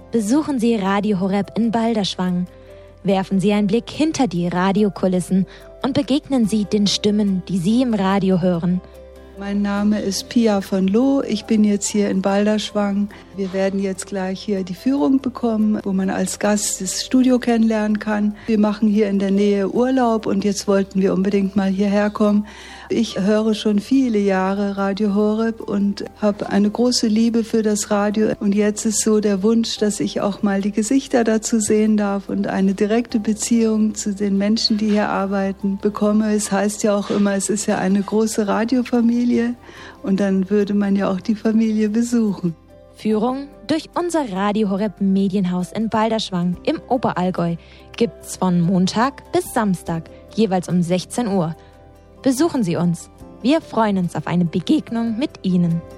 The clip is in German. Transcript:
besuchen Sie Radio Horeb in Balderschwang. Werfen Sie einen Blick hinter die Radiokulissen und begegnen Sie den Stimmen, die Sie im Radio hören. Mein Name ist Pia von Loo. Ich bin jetzt hier in Balderschwang. Wir werden jetzt gleich hier die Führung bekommen, wo man als Gast das Studio kennenlernen kann. Wir machen hier in der Nähe Urlaub und jetzt wollten wir unbedingt mal hierher kommen. Ich höre schon viele Jahre Radio Horeb und habe eine große Liebe für das Radio. Und jetzt ist so der Wunsch, dass ich auch mal die Gesichter dazu sehen darf und eine direkte Beziehung zu den Menschen, die hier arbeiten, bekomme. Es heißt ja auch immer, es ist ja eine große Radiofamilie und dann würde man ja auch die Familie besuchen. Führung durch unser Radio Horeb Medienhaus in Balderschwang im Oberallgäu gibt's von Montag bis Samstag, jeweils um 16 Uhr. Besuchen Sie uns. Wir freuen uns auf eine Begegnung mit Ihnen.